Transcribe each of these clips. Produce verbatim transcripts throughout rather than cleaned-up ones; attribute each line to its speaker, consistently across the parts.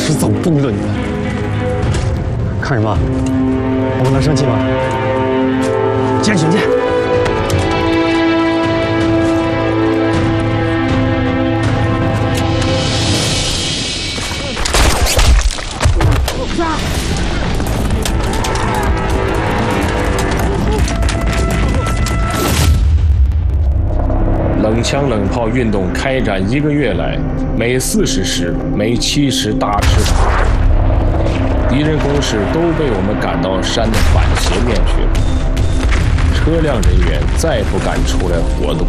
Speaker 1: 迟早崩了你们！看什么？我们能生气吗？见选见！
Speaker 2: 冷枪冷炮运动开展一个月来，每四十时、每七时大吃法，敌人攻势都被我们赶到山的反斜面去了，车辆人员再不敢出来活动。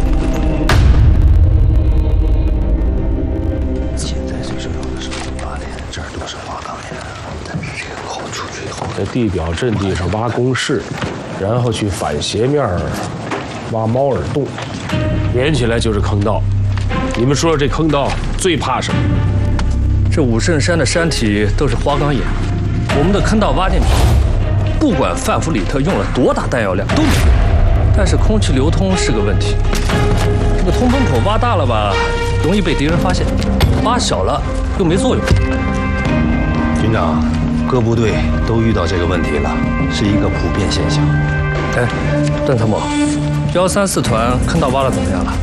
Speaker 3: 现在最重要的是挖连，这儿都是花岗岩，但是这个口出去以后，
Speaker 2: 在地表阵地上挖工事，然后去反斜面挖猫耳洞。连起来就是坑道，你们说说这坑道最怕什么？
Speaker 4: 这武圣山的山体都是花岗岩，我们的坑道挖进去，不管范弗里特用了多大弹药量都没用。但是空气流通是个问题，这个通风口挖大了吧，容易被敌人发现；挖小了又没作用。
Speaker 3: 军长，各部队都遇到这个问题了，是一个普遍现象。
Speaker 4: 哎，邓参谋。幺三四团坑道挖的怎么样了？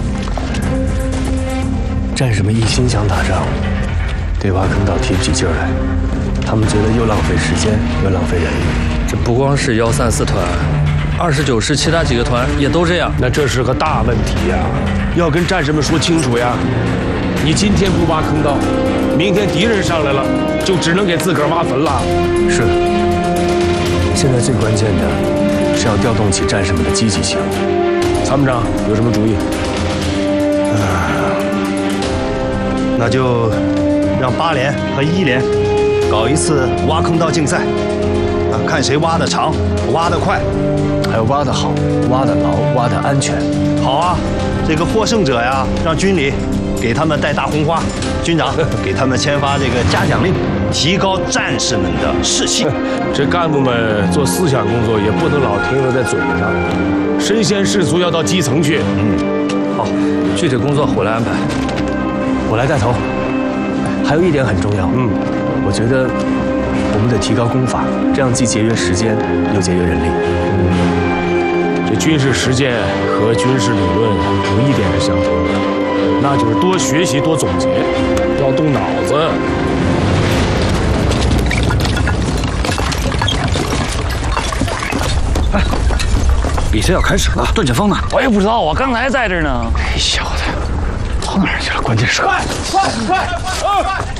Speaker 1: 战士们一心想打仗，对挖坑道提不起劲儿来。他们觉得又浪费时间又浪费人力。
Speaker 4: 这不光是幺三四团，二十九师其他几个团也都这样。
Speaker 2: 那这是个大问题呀，要跟战士们说清楚呀。你今天不挖坑道，明天敌人上来了，就只能给自个儿挖坟了。
Speaker 1: 是。现在最关键的是要调动起战士们的积极性。
Speaker 2: 参谋长有什么主意？
Speaker 3: 啊，那就让八连和一连搞一次挖坑道竞赛，啊，看谁挖得长，挖得快，
Speaker 1: 还有挖得好、挖得牢、挖得安全。
Speaker 3: 好啊，这个获胜者呀，让军里给他们带大红花，军长给他们签发这个嘉奖令，提高战士们的士气。
Speaker 2: 这干部们做思想工作也不能老停留在嘴上，身先士卒要到基层去。
Speaker 4: 嗯，好，具体工作我来安排，
Speaker 1: 我来带头。还有一点很重要，嗯，我觉得我们得提高功法，这样既节约时间又节约人力。
Speaker 2: 嗯，这军事实践和军事理论有一点是相同的，那就是多学习多总结，要动脑子。
Speaker 5: 哎，比赛要开始了，段前锋呢？
Speaker 6: 我也不知道啊，刚才在这儿呢。
Speaker 5: 这小子跑哪儿去了？关键时刻。
Speaker 6: 快快快！